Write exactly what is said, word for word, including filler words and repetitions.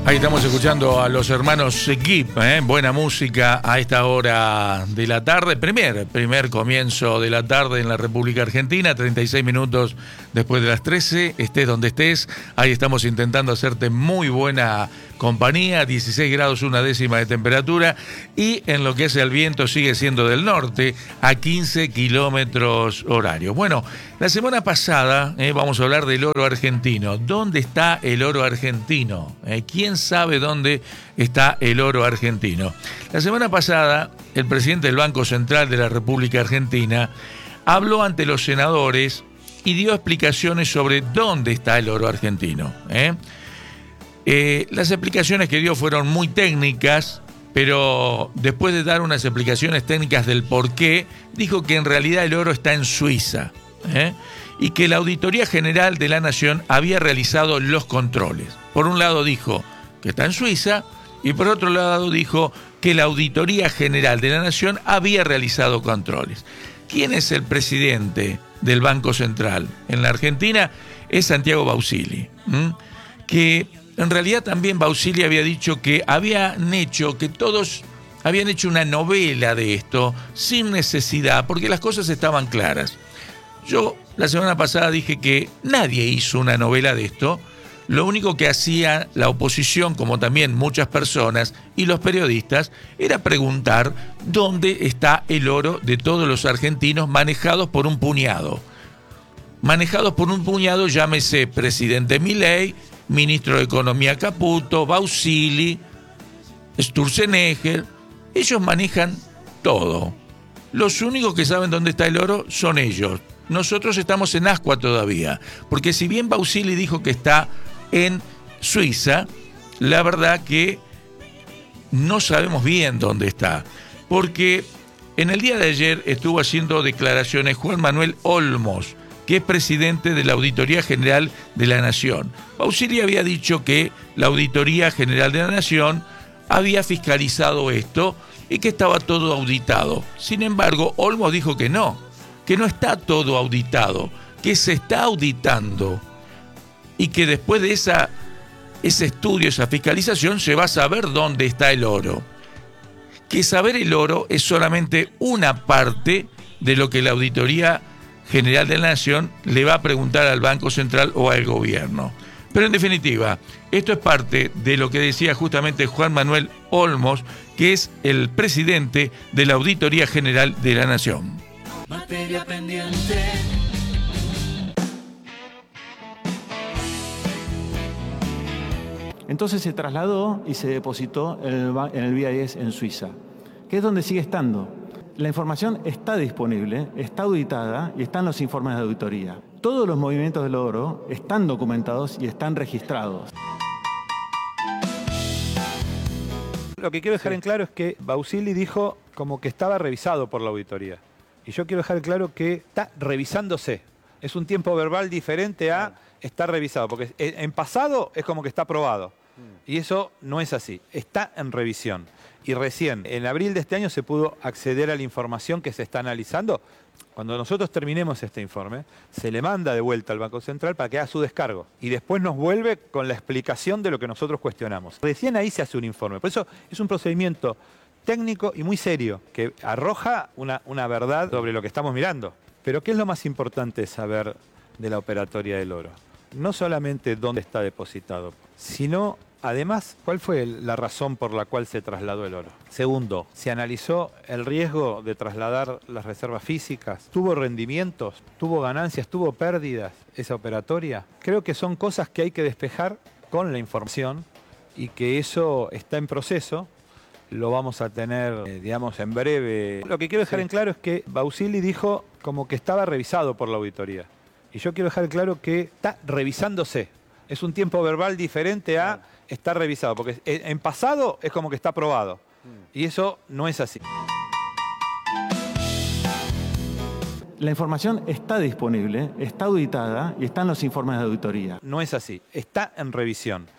Ahí estamos escuchando a los hermanos Equip, ¿eh? Buena música a esta hora de la tarde, primer, primer comienzo de la tarde en la República Argentina, treinta y seis minutos después de las trece, estés donde estés, ahí estamos intentando hacerte muy buena compañía, dieciséis grados una décima de temperatura, y en lo que es el viento sigue siendo del norte a quince kilómetros horarios. Bueno, la semana pasada eh, vamos a hablar del oro argentino. ¿Dónde está el oro argentino? Eh, ¿Quién sabe dónde está el oro argentino? La semana pasada, el presidente del Banco Central de la República Argentina habló ante los senadores y dio explicaciones sobre dónde está el oro argentino. ¿eh? Eh, las explicaciones que dio fueron muy técnicas, pero después de dar unas explicaciones técnicas del por qué, dijo que en realidad el oro está en Suiza, ¿eh? y que la Auditoría General de la Nación había realizado los controles. Por un lado dijo que está en Suiza, y por otro lado dijo que la Auditoría General de la Nación había realizado controles. ¿Quién es el presidente del Banco Central en la Argentina? Es Santiago Bausili, ¿m? que en realidad también Bausili había dicho que habían hecho, que todos habían hecho una novela de esto sin necesidad, porque las cosas estaban claras. Yo la semana pasada dije que nadie hizo una novela de esto. Lo único que hacía la oposición, como también muchas personas y los periodistas, era preguntar dónde está el oro de todos los argentinos manejados por un puñado. Manejados por un puñado, llámese presidente Milei, ministro de Economía Caputo, Bausili, Sturzenegger. Ellos manejan todo. Los únicos que saben dónde está el oro son ellos. Nosotros estamos en ascuas todavía, porque si bien Bausili dijo que está en Suiza, la verdad que no sabemos bien dónde está, porque en el día de ayer estuvo haciendo declaraciones Juan Manuel Olmos, que es presidente de la Auditoría General de la Nación. Bausili había dicho que la Auditoría General de la Nación había fiscalizado esto y que estaba todo auditado. Sin embargo, Olmos dijo que no, que no está todo auditado, que se está auditando y que después de esa, ese estudio, esa fiscalización, se va a saber dónde está el oro. Que saber el oro es solamente una parte de lo que la Auditoría General de la Nación le va a preguntar al Banco Central o al gobierno. Pero en definitiva, esto es parte de lo que decía justamente Juan Manuel Olmos, que es el presidente de la Auditoría General de la Nación. Materia pendiente. Entonces se trasladó y se depositó en el, en el B I S en Suiza, que es donde sigue estando. La información está disponible, está auditada y están los informes de auditoría. Todos los movimientos del oro están documentados y están registrados. Lo que quiero dejar en claro es que Bausili dijo como que estaba revisado por la auditoría. Y yo quiero dejar claro que está revisándose. Es un tiempo verbal diferente a estar revisado, porque en pasado es como que está aprobado. Y eso no es así, está en revisión. Y recién, en abril de este año, se pudo acceder a la información que se está analizando. Cuando nosotros terminemos este informe, se le manda de vuelta al Banco Central para que haga su descargo. Y después nos vuelve con la explicación de lo que nosotros cuestionamos. Recién ahí se hace un informe. Por eso es un procedimiento técnico y muy serio, que arroja una, una verdad sobre lo que estamos mirando. Pero ¿qué es lo más importante saber de la operatoria del oro? No solamente dónde está depositado, sino además cuál fue la razón por la cual se trasladó el oro. Segundo, se analizó el riesgo de trasladar las reservas físicas. ¿Tuvo rendimientos? ¿Tuvo ganancias? ¿Tuvo pérdidas esa operatoria? Creo que son cosas que hay que despejar con la información y que eso está en proceso. Lo vamos a tener, eh, digamos, en breve. Lo que quiero dejar sí. en claro es que Bausili dijo como que estaba revisado por la auditoría. Y yo quiero dejar claro que está revisándose. Es un tiempo verbal diferente a estar revisado, porque en pasado es como que está aprobado. Y eso no es así. La información está disponible, está auditada y están los informes de auditoría. No es así, está en revisión.